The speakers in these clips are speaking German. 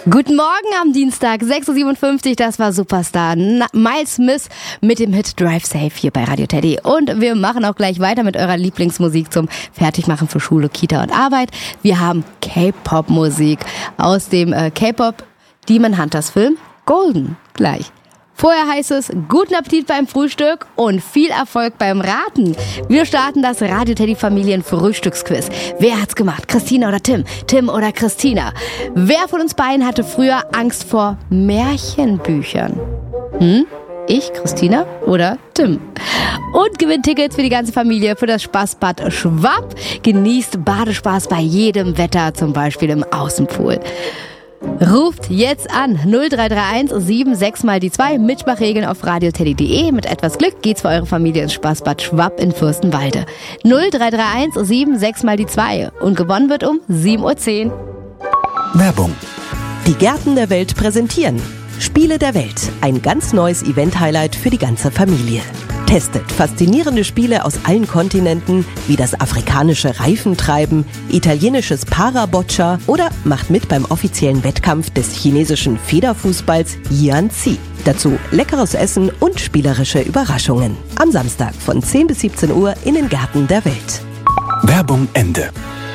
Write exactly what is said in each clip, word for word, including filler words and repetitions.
Guten Morgen am Dienstag, sechs Uhr siebenundfünfzig, das war Superstar Na, Miles Smith mit dem Hit Drive Safe hier bei Radio Teddy. Und wir machen auch gleich weiter mit eurer Lieblingsmusik zum Fertigmachen für Schule, Kita und Arbeit. Wir haben K-Pop-Musik aus dem äh, K-Pop Demon Hunters Film Golden gleich. Vorher heißt es, guten Appetit beim Frühstück und viel Erfolg beim Raten. Wir starten das Radio Teddy Familien Frühstücksquiz. Wer hat's gemacht? Christina oder Tim? Tim oder Christina? Wer von uns beiden hatte früher Angst vor Märchenbüchern? Hm? Ich, Christina oder Tim? Und gewinnt Tickets für die ganze Familie für das Spaßbad Schwab. Genießt Badespaß bei jedem Wetter, zum Beispiel im Außenpool. Ruft jetzt an null drei drei eins sieben sechs mal die zwei. Mitmachregeln auf radioteddy punkt de. Mit etwas Glück geht's für eure Familie ins Spaßbad Schwab in Fürstenwalde. null drei drei eins sieben sechs mal die zwei. Und gewonnen wird um sieben Uhr zehn. Werbung. Die Gärten der Welt präsentieren Spiele der Welt. Ein ganz neues Event-Highlight für die ganze Familie. Testet faszinierende Spiele aus allen Kontinenten, wie das afrikanische Reifentreiben, italienisches Paraboccia oder macht mit beim offiziellen Wettkampf des chinesischen Federfußballs Yanzi. Dazu leckeres Essen und spielerische Überraschungen. Am Samstag von zehn bis siebzehn Uhr in den Gärten der Welt. Werbung Ende.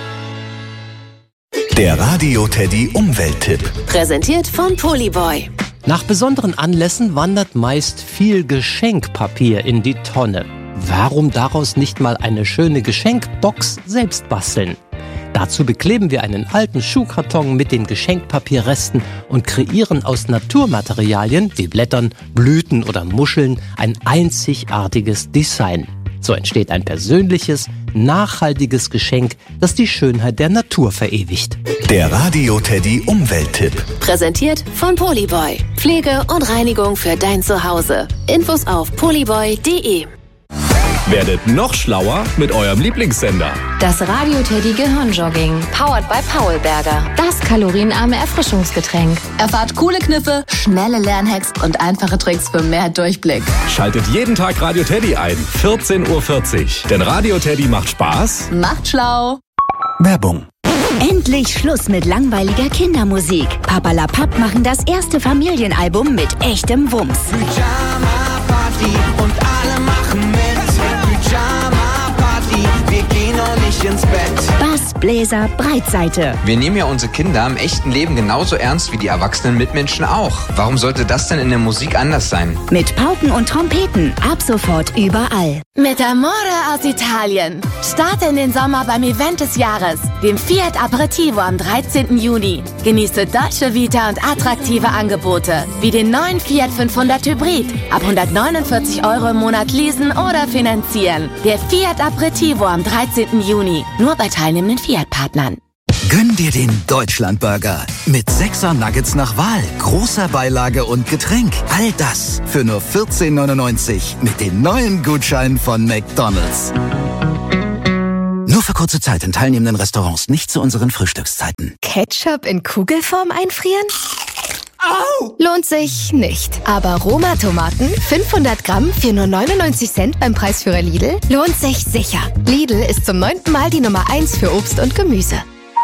Der Radio Teddy Umwelttipp. Präsentiert von Polyboy. Nach besonderen Anlässen wandert meist viel Geschenkpapier in die Tonne. Warum daraus nicht mal eine schöne Geschenkbox selbst basteln? Dazu bekleben wir einen alten Schuhkarton mit den Geschenkpapierresten und kreieren aus Naturmaterialien wie Blättern, Blüten oder Muscheln ein einzigartiges Design. So entsteht ein persönliches, nachhaltiges Geschenk, das die Schönheit der Natur verewigt. Der Radio Teddy Umwelttipp. Präsentiert von Polyboy. Pflege und Reinigung für dein Zuhause. Infos auf polyboy punkt de. Werdet noch schlauer mit eurem Lieblingssender. Das Radio Teddy Gehirnjogging. Powered by Paulberger. Das kalorienarme Erfrischungsgetränk. Erfahrt coole Kniffe, schnelle Lernhacks und einfache Tricks für mehr Durchblick. Schaltet jeden Tag Radio Teddy ein. vierzehn Uhr vierzig. Denn Radio Teddy macht Spaß. Macht schlau. Werbung. Endlich Schluss mit langweiliger Kindermusik. Papalapap machen das erste Familienalbum mit echtem Wumms. Pyjama Party und alle machen mit. Pyjama Party, wir gehen noch nicht ins Bett. Bass, Bläser, Breitseite. Wir nehmen ja unsere Kinder im echten Leben genauso ernst wie die erwachsenen Mitmenschen auch. Warum sollte das denn in der Musik anders sein? Mit Pauken und Trompeten, ab sofort überall. Mit Amore aus Italien. Starte in den Sommer beim Event des Jahres, dem Fiat Aperitivo am dreizehnten Juni. Genieße Dolce Vita und attraktive Angebote, wie den neuen Fiat fünfhundert Hybrid. Ab hundertneunundvierzig Euro im Monat leasen oder finanzieren. Der Fiat Aperitivo am dreizehnten Juni. Nur bei teilnehmenden Fiat-Partnern. Gönn dir den Deutschlandburger mit sechser Nuggets nach Wahl, großer Beilage und Getränk. All das für nur vierzehn neunundneunzig mit den neuen Gutscheinen von McDonald's. Nur für kurze Zeit in teilnehmenden Restaurants, nicht zu unseren Frühstückszeiten. Ketchup in Kugelform einfrieren? Au! Lohnt sich nicht. Aber Roma-Tomaten, fünfhundert Gramm für nur neunundneunzig Cent beim Preisführer Lidl, lohnt sich sicher. Lidl ist zum neunten Mal die Nummer eins für Obst und Gemüse.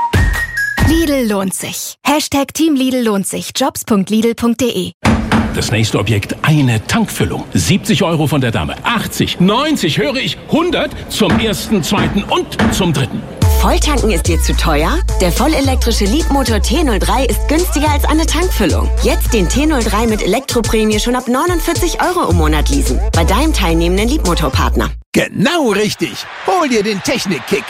Lidl lohnt sich. Hashtag Team Lidl lohnt sich. Jobs punkt lidl punkt de. Das nächste Objekt, eine Tankfüllung. siebzig Euro von der Dame. achtzig, neunzig, höre ich, hundert zum ersten, zweiten und zum dritten. Volltanken ist dir zu teuer? Der vollelektrische Leapmotor T null drei ist günstiger als eine Tankfüllung. Jetzt den T null drei mit Elektroprämie schon ab neunundvierzig Euro im Monat leasen. Bei deinem teilnehmenden Leapmotorpartner. Genau richtig. Hol dir den Technikkick.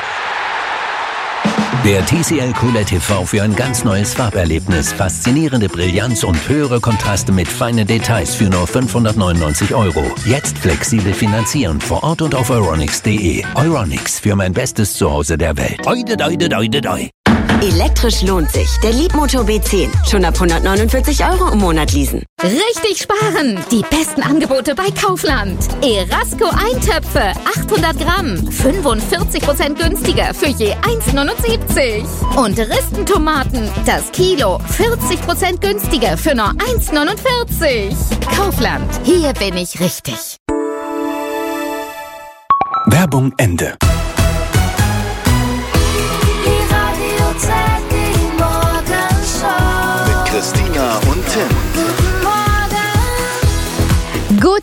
Der T C L Q L E D T V für ein ganz neues Farberlebnis. Faszinierende Brillanz und höhere Kontraste mit feinen Details für nur fünfhundertneunundneunzig Euro. Jetzt flexibel finanzieren vor Ort und auf euronics punkt de. Euronics, für mein bestes Zuhause der Welt. Oide, oide, oide, oide. Elektrisch lohnt sich. Der Leapmotor B zehn. Schon ab hundertneunundvierzig Euro im Monat leasen. Richtig sparen! Die besten Angebote bei Kaufland. Erasco Eintöpfe, achthundert Gramm, fünfundvierzig Prozent günstiger für je eins neunundsiebzig. Und Ristentomaten, das Kilo, vierzig Prozent günstiger für nur eins neunundvierzig. Kaufland, hier bin ich richtig. Werbung Ende. Die Radio Teddy Morgenshow.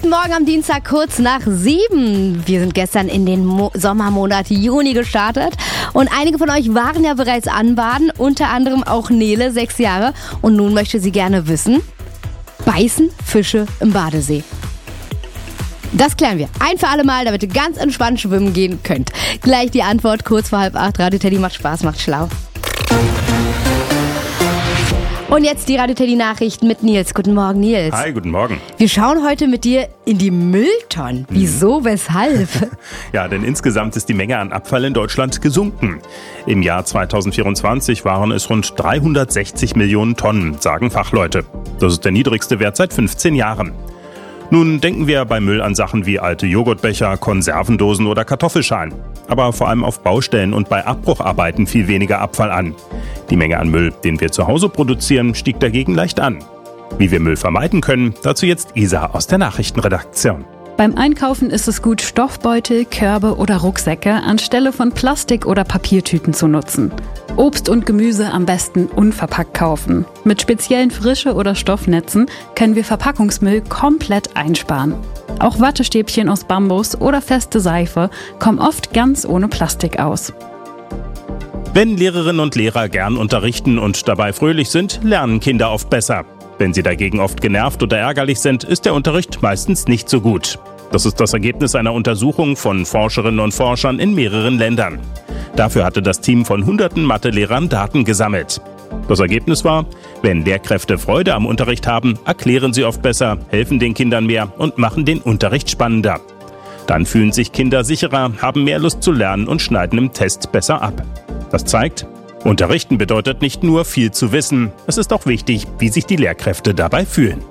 Guten Morgen am Dienstag, kurz nach sieben. Wir sind gestern in den Mo- Sommermonat Juni gestartet und einige von euch waren ja bereits anbaden, unter anderem auch Nele, sechs Jahre. Und nun möchte sie gerne wissen, beißen Fische im Badesee? Das klären wir ein für alle Mal, damit ihr ganz entspannt schwimmen gehen könnt. Gleich die Antwort kurz vor halb acht. Radio Teddy macht Spaß, macht schlau. Und jetzt die Radio Teddy Nachrichten mit Nils. Guten Morgen, Nils. Hi, guten Morgen. Wir schauen heute mit dir in die Mülltonnen. Wieso, weshalb? Ja, denn insgesamt ist die Menge an Abfall in Deutschland gesunken. Im Jahr zweitausendvierundzwanzig waren es rund dreihundertsechzig Millionen Tonnen, sagen Fachleute. Das ist der niedrigste Wert seit fünfzehn Jahren. Nun denken wir bei Müll an Sachen wie alte Joghurtbecher, Konservendosen oder Kartoffelschalen. Aber vor allem auf Baustellen und bei Abbrucharbeiten fiel weniger Abfall an. Die Menge an Müll, den wir zu Hause produzieren, stieg dagegen leicht an. Wie wir Müll vermeiden können, dazu jetzt Isa aus der Nachrichtenredaktion. Beim Einkaufen ist es gut, Stoffbeutel, Körbe oder Rucksäcke anstelle von Plastik- oder Papiertüten zu nutzen. Obst und Gemüse am besten unverpackt kaufen. Mit speziellen Frische- oder Stoffnetzen können wir Verpackungsmüll komplett einsparen. Auch Wattestäbchen aus Bambus oder feste Seife kommen oft ganz ohne Plastik aus. Wenn Lehrerinnen und Lehrer gern unterrichten und dabei fröhlich sind, lernen Kinder oft besser. Wenn sie dagegen oft genervt oder ärgerlich sind, ist der Unterricht meistens nicht so gut. Das ist das Ergebnis einer Untersuchung von Forscherinnen und Forschern in mehreren Ländern. Dafür hatte das Team von hunderten Mathelehrern Daten gesammelt. Das Ergebnis war, wenn Lehrkräfte Freude am Unterricht haben, erklären sie oft besser, helfen den Kindern mehr und machen den Unterricht spannender. Dann fühlen sich Kinder sicherer, haben mehr Lust zu lernen und schneiden im Test besser ab. Das zeigt, Unterrichten bedeutet nicht nur viel zu wissen, es ist auch wichtig, wie sich die Lehrkräfte dabei fühlen.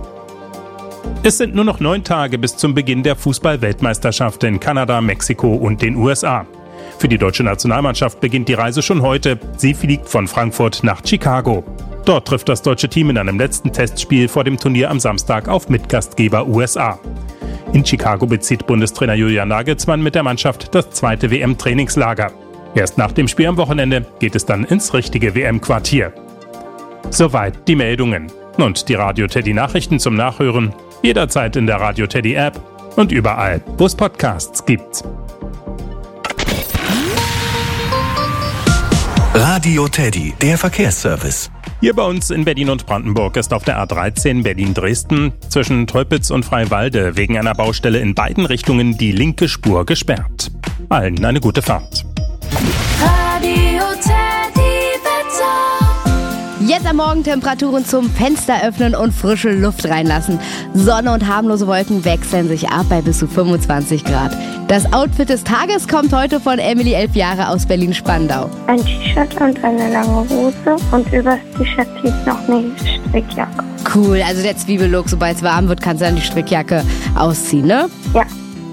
Es sind nur noch neun Tage bis zum Beginn der Fußball-Weltmeisterschaft in Kanada, Mexiko und den U S A. Für die deutsche Nationalmannschaft beginnt die Reise schon heute. Sie fliegt von Frankfurt nach Chicago. Dort trifft das deutsche Team in einem letzten Testspiel vor dem Turnier am Samstag auf Mitgastgeber U S A. In Chicago bezieht Bundestrainer Julian Nagelsmann mit der Mannschaft das zweite W M-Trainingslager. Erst nach dem Spiel am Wochenende geht es dann ins richtige W M-Quartier. Soweit die Meldungen. Und die Radio Teddy Nachrichten zum Nachhören jederzeit in der Radio Teddy App und überall, wo es Podcasts gibt. Radio Teddy, der Verkehrsservice. Hier bei uns in Berlin und Brandenburg ist auf der A dreizehn Berlin-Dresden zwischen Teupitz und Freiwalde wegen einer Baustelle in beiden Richtungen die linke Spur gesperrt. Allen eine gute Fahrt. Radio Teddy Wetter. Jetzt am Morgen Temperaturen zum Fenster öffnen und frische Luft reinlassen. Sonne und harmlose Wolken wechseln sich ab bei bis zu fünfundzwanzig Grad. Das Outfit des Tages kommt heute von Emily, elf Jahre, aus Berlin-Spandau. Ein T-Shirt und eine lange Hose und übers T-Shirt zieht noch eine Strickjacke. Cool, also der Zwiebellook, sobald es warm wird, kannst du dann die Strickjacke ausziehen, ne? Ja.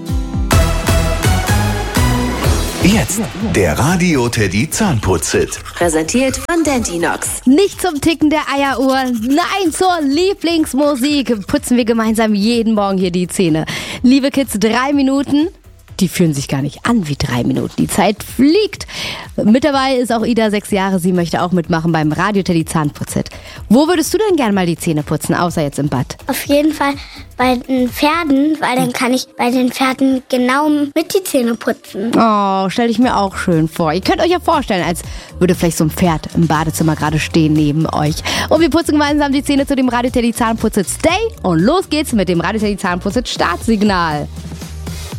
Jetzt der Radio Teddy Zahnputz-Hit. Präsentiert von Dentinox. Nicht zum Ticken der Eieruhr, nein, zur Lieblingsmusik. Putzen wir gemeinsam jeden Morgen hier die Zähne. Liebe Kids, drei Minuten. Die fühlen sich gar nicht an wie drei Minuten. Die Zeit fliegt. Mit dabei ist auch Ida, sechs Jahre. Sie möchte auch mitmachen beim Radio Teddy Zahnputz-Hit. Wo würdest du denn gerne mal die Zähne putzen, außer jetzt im Bad? Auf jeden Fall bei den Pferden, weil dann kann ich bei den Pferden genau mit die Zähne putzen. Oh, stelle ich mir auch schön vor. Ihr könnt euch ja vorstellen, als würde vielleicht so ein Pferd im Badezimmer gerade stehen neben euch. Und wir putzen gemeinsam die Zähne zu dem Radio Teddy Zahnputz-Hit. Stay und los geht's mit dem Radio Teddy Zahnputz-Hit Startsignal.